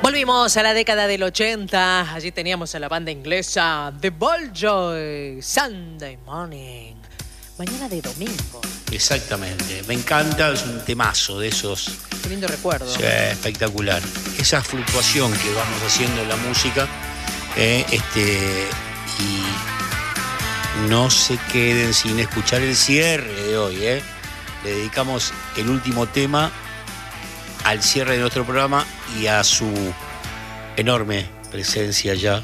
Volvimos a la década del 80. Allí teníamos a la banda inglesa The Balljoy, Sunday Morning. Mañana de domingo. Exactamente. Me encanta, es un temazo de esos. Qué lindo recuerdo. Sí, espectacular. Esa fluctuación que vamos haciendo en la música. Y no se queden sin escuchar el cierre de hoy. Le dedicamos el último tema al cierre de nuestro programa y a su enorme presencia ya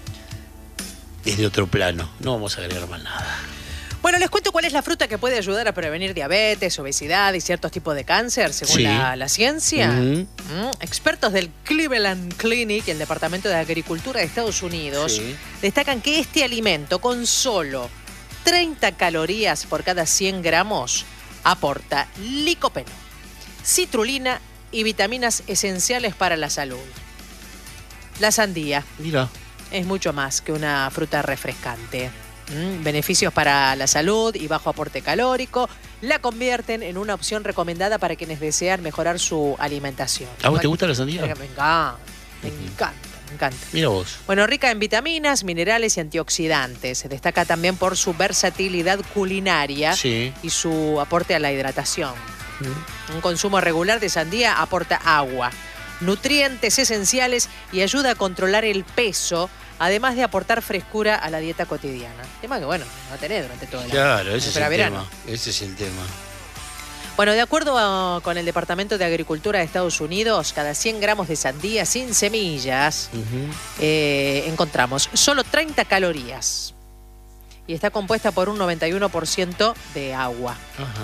desde otro plano. No vamos a agregar más nada. Bueno, les cuento cuál es la fruta que puede ayudar a prevenir diabetes, obesidad y ciertos tipos de cáncer, según la ciencia. Expertos del Cleveland Clinic y el Departamento de Agricultura de Estados Unidos destacan que este alimento, con solo 30 calorías por cada 100 gramos, aporta licopeno, citrulina y vitaminas esenciales para la salud. La sandía es mucho más que una fruta refrescante. Beneficios para la salud y bajo aporte calórico la convierten en una opción recomendada para quienes desean mejorar su alimentación. ¿A vos te gusta la sandía? Me encanta, me encanta. Mira vos. Bueno, rica en vitaminas, minerales y antioxidantes. Se destaca también por su versatilidad culinaria y su aporte a la hidratación. Un consumo regular de sandía aporta agua, nutrientes esenciales y ayuda a controlar el peso, además de aportar frescura a la dieta cotidiana. Tema que, bueno, no tenés durante todo el año. Claro, ese es el tema. Ese es el tema. Bueno, de acuerdo con el Departamento de Agricultura de Estados Unidos, cada 100 gramos de sandía sin semillas encontramos solo 30 calorías. Y está compuesta por un 91% de agua.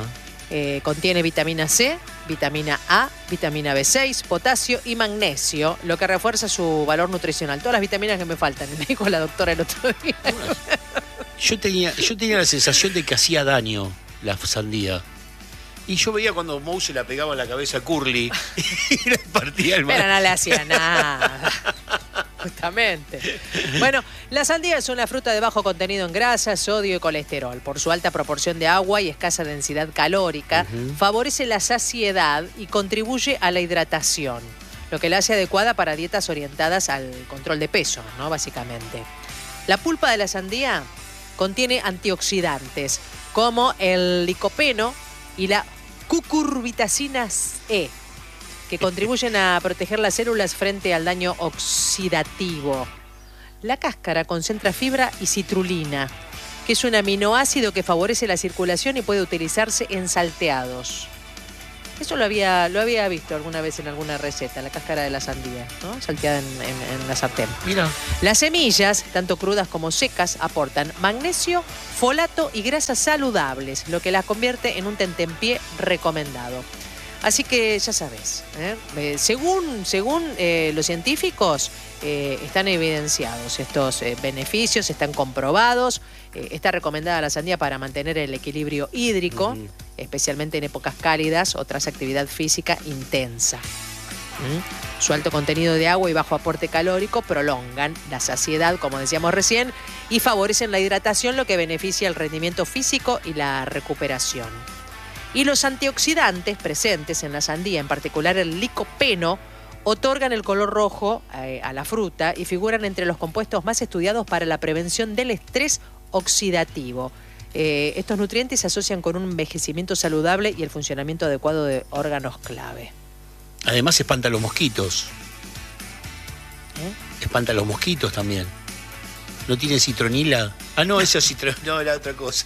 Contiene vitamina C, vitamina A, vitamina B6, potasio y magnesio, lo que refuerza su valor nutricional. Todas las vitaminas que me faltan, me dijo la doctora el otro día. Yo tenía la sensación de que hacía daño la sandía. Y yo veía cuando Moe se la pegaba en la cabeza a Curly y le partía el Pero no le hacía nada. Justamente. Bueno, la sandía es una fruta de bajo contenido en grasa, sodio y colesterol. Por su alta proporción de agua y escasa densidad calórica, favorece la saciedad y contribuye a la hidratación, lo que la hace adecuada para dietas orientadas al control de peso, ¿no? Básicamente. La pulpa de la sandía contiene antioxidantes como el licopeno y la cucurbitacina E, que contribuyen a proteger las células frente al daño oxidativo. La cáscara concentra fibra y citrulina, que es un aminoácido que favorece la circulación y puede utilizarse en salteados. Eso lo había visto alguna vez en alguna receta, la cáscara de la sandía, ¿no? Salteada en la sartén. Mira. Las semillas, tanto crudas como secas, aportan magnesio, folato y grasas saludables, lo que las convierte en un tentempié recomendado. Así que ya sabes, según los científicos, están evidenciados estos beneficios, están comprobados. Está recomendada la sandía para mantener el equilibrio hídrico, especialmente en épocas cálidas o tras actividad física intensa. Su alto contenido de agua y bajo aporte calórico prolongan la saciedad, como decíamos recién, y favorecen la hidratación, lo que beneficia el rendimiento físico y la recuperación. Y los antioxidantes presentes en la sandía, en particular el licopeno, otorgan el color rojo a la fruta y figuran entre los compuestos más estudiados para la prevención del estrés oxidativo. Estos nutrientes se asocian con un envejecimiento saludable y el funcionamiento adecuado de órganos clave. Además espanta los mosquitos. Espanta los mosquitos también. ¿No tiene citronila? Ah, no, esa es citronila. No, era otra cosa.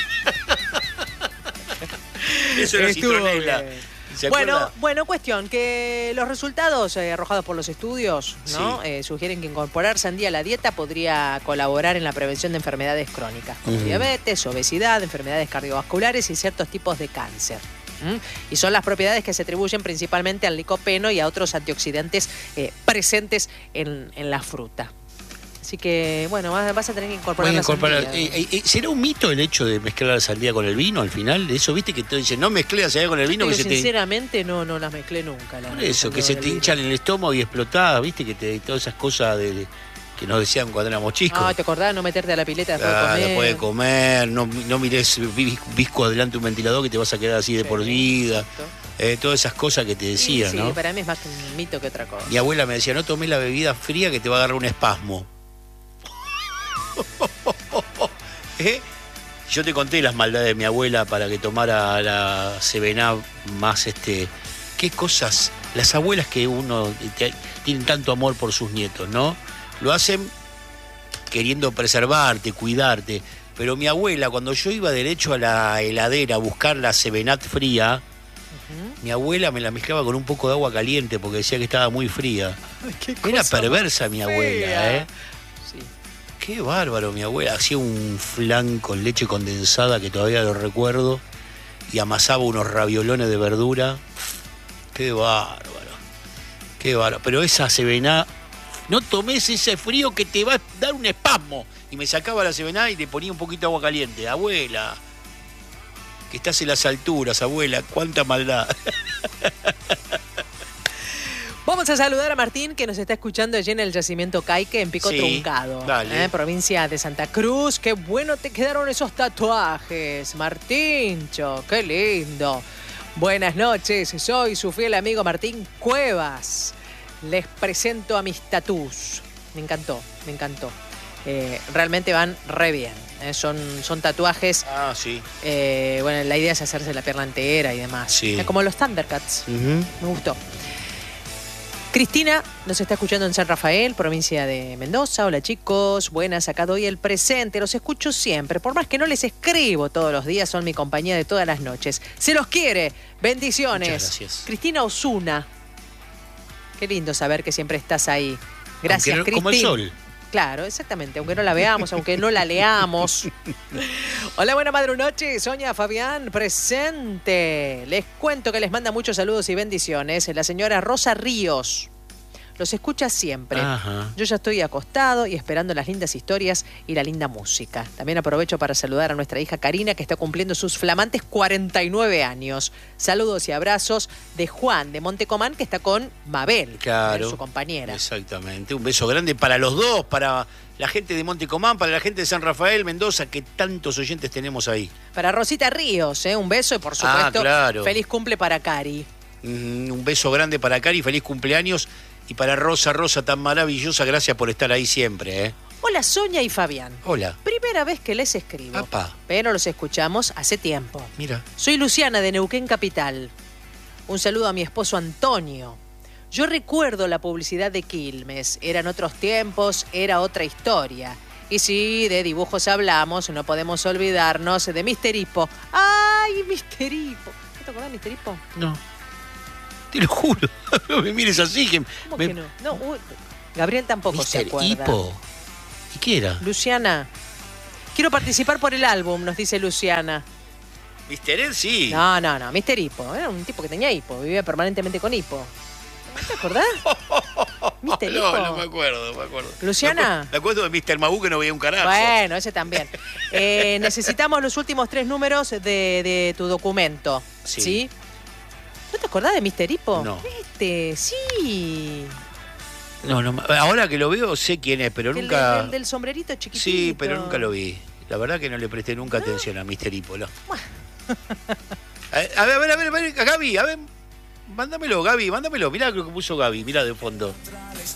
Eso era citronela. Bueno, cuestión, que los resultados arrojados por los estudios, ¿no? Sugieren que incorporar sandía a la dieta podría colaborar en la prevención de enfermedades crónicas, como diabetes, obesidad, enfermedades cardiovasculares y ciertos tipos de cáncer. Y son las propiedades que se atribuyen principalmente al licopeno y a otros antioxidantes presentes en la fruta. Así que, bueno, vas a tener que incorporar la sandía. ¿Será un mito el hecho de mezclar la sandía con el vino al final? Eso, viste, que te dicen, no mezclé la sandía con el vino. Pero sinceramente no las mezclé nunca. Por eso, que se te hinchan en el estómago y explotás, viste, que todas esas cosas que nos decían cuando éramos chicos. Ah, ¿te acordás? No meterte a la pileta después de comer. No mires visco adelante un ventilador que te vas a quedar así de por vida. Exacto. Todas esas cosas que te decía, sí, ¿no? Sí, para mí es más que un mito que otra cosa. Mi abuela me decía, no tomes la bebida fría que te va a agarrar un espasmo. Yo te conté las maldades de mi abuela para que tomara la Sevená más qué cosas, las abuelas que tienen tanto amor por sus nietos, ¿no? Lo hacen queriendo preservarte, cuidarte. Pero mi abuela, cuando yo iba derecho a la heladera a buscar la Sevenat fría, mi abuela me la mezclaba con un poco de agua caliente porque decía que estaba muy fría. Era perversa mi abuela, ¿eh? Sí. Qué bárbaro mi abuela. Hacía un flan con leche condensada que todavía lo recuerdo y amasaba unos raviolones de verdura. Qué bárbaro. Qué bárbaro. Pero esa Sevená, no tomes ese frío que te va a dar un espasmo. Y me sacaba la Sevená y le ponía un poquito de agua caliente. Abuela, que estás en las alturas, abuela. Cuánta maldad. Vamos a saludar a Martín, que nos está escuchando allí en el yacimiento Caique, en Pico Truncado, provincia de Santa Cruz. Qué bueno te quedaron esos tatuajes, Martíncho, qué lindo. Buenas noches, soy su fiel amigo Martín Cuevas. Les presento a mis tatús. Me encantó. Realmente van re bien. Son tatuajes. Ah, sí. Bueno, la idea es hacerse la pierna entera y demás. Sí. Como los Thundercats. Me gustó. Cristina nos está escuchando en San Rafael, provincia de Mendoza. Hola chicos, buenas, acá doy el presente, los escucho siempre. Por más que no les escribo todos los días, son mi compañía de todas las noches. Se los quiere, bendiciones. Muchas gracias. Cristina Osuna. Qué lindo saber que siempre estás ahí. Gracias, Cristina. Como el sol. Claro, exactamente, aunque no la veamos, aunque no la leamos. Hola, buena madre noche, Sonia Fabián, presente. Les cuento que les manda muchos saludos y bendiciones la señora Rosa Ríos. Los escucha siempre. Ajá. Yo ya estoy acostado y esperando las lindas historias y la linda música. También aprovecho para saludar a nuestra hija Karina, que está cumpliendo sus flamantes 49 años. Saludos y abrazos de Juan de Montecomán, que está con Mabel, claro, su compañera. Exactamente. Un beso grande para los dos, para la gente de Montecomán, para la gente de San Rafael, Mendoza, que tantos oyentes tenemos ahí. Para Rosita Ríos, un beso y por supuesto, claro, feliz cumple para Cari. Un beso grande para Cari, feliz cumpleaños. Y para Rosa, tan maravillosa, gracias por estar ahí siempre. Hola, Sonia y Fabián. Hola. Primera vez que les escribo. Apá. Pero los escuchamos hace tiempo. Mira. Soy Luciana de Neuquén Capital. Un saludo a mi esposo Antonio. Yo recuerdo la publicidad de Quilmes. Eran otros tiempos, era otra historia. Y si de dibujos hablamos, no podemos olvidarnos de Mr. Hippo. ¡Ay, Mr. Hippo! ¿No te acordás de Mr. Hippo? No. Te lo juro. No me mires así. ¿Cómo que no? No, Gabriel tampoco se acuerda. Mr. Hippo. ¿Y qué era? Luciana. Quiero participar por el álbum, nos dice Luciana. Mr. Ed, sí. No. Mr. Hippo. Era un tipo que tenía hipo. Vivía permanentemente con hipo. ¿No te acordás? ¿Mr. Hippo? No me acuerdo. ¿Luciana? Me acuerdo de Mr. Magoo, que no veía un carajo. Bueno, ese también. Necesitamos los últimos 3 números de tu documento. ¿Sí? ¿No te acordás de Mr. Hippo? No. Sí. No, ahora que lo veo sé quién es, pero nunca... El del sombrerito chiquitito. Sí, pero nunca lo vi. La verdad que no le presté nunca atención a Mr. Hippo. No. A ver, Gaby, mándamelo, Gaby, mándamelo. Mirá lo que puso Gaby, mirá de fondo.